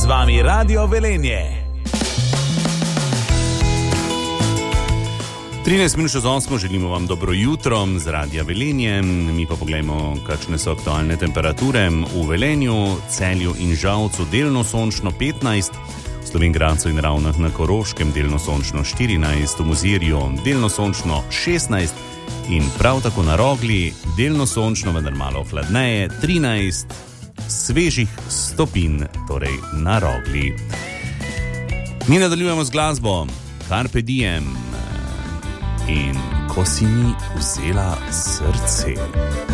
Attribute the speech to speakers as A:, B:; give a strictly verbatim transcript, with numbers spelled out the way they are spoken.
A: Z vami Radio Velenje.
B: trinajst minut čez osmo želimo vam dobro jutro z Radia Velenje. Mi pa poglejmo, kakšne so aktualne temperature. V Velenju, Celju in Žalcu delno sončno petnajst, v Slovenj Gradcu in Ravnah na Koroškem delno sončno štirinajst, v Mozirju delno sončno šestnajst in prav tako na Rogli delno sončno, vendar malo hladneje, trinajst svežih stopinj, torej na Rogli. Mi nadaljujemo z glasbo Carpe Diem in Ko si mi vzela srce.